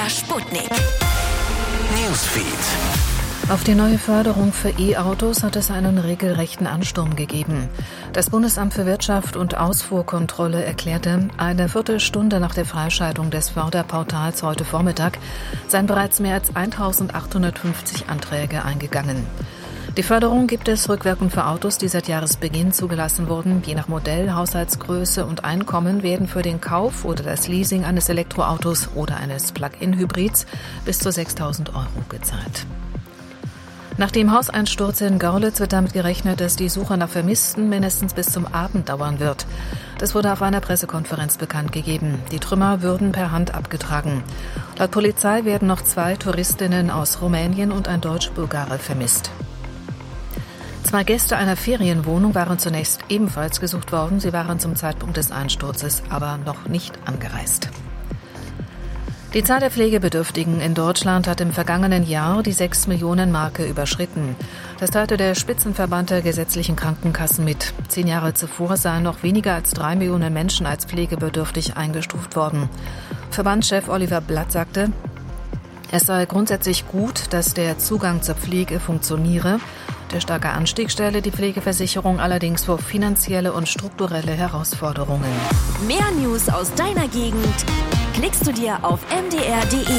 Sputnik Newsfeed. Auf die neue Förderung für E-Autos hat es einen regelrechten Ansturm gegeben. Das Bundesamt für Wirtschaft und Ausfuhrkontrolle erklärte, eine Viertelstunde nach der Freischaltung des Förderportals heute Vormittag seien bereits mehr als 1.850 Anträge eingegangen. Die Förderung gibt es rückwirkend für Autos, die seit Jahresbeginn zugelassen wurden. Je nach Modell, Haushaltsgröße und Einkommen werden für den Kauf oder das Leasing eines Elektroautos oder eines Plug-in-Hybrids bis zu 6.000 € gezahlt. Nach dem Hauseinsturz in Görlitz wird damit gerechnet, dass die Suche nach Vermissten mindestens bis zum Abend dauern wird. Das wurde auf einer Pressekonferenz bekannt gegeben. Die Trümmer würden per Hand abgetragen. Laut Polizei werden noch 2 Touristinnen aus Rumänien und ein Deutsch-Bulgare vermisst. 2 Gäste einer Ferienwohnung waren zunächst ebenfalls gesucht worden. Sie waren zum Zeitpunkt des Einsturzes aber noch nicht angereist. Die Zahl der Pflegebedürftigen in Deutschland hat im vergangenen Jahr die 6-Millionen-Marke überschritten. Das teilte der Spitzenverband der gesetzlichen Krankenkassen mit. 10 Jahre zuvor seien noch weniger als 3 Millionen Menschen als pflegebedürftig eingestuft worden. Verbandschef Oliver Blatt sagte, es sei grundsätzlich gut, dass der Zugang zur Pflege funktioniere. Der starke Anstieg stelle die Pflegeversicherung allerdings vor finanzielle und strukturelle Herausforderungen. Mehr News aus deiner Gegend klickst du dir auf mdr.de.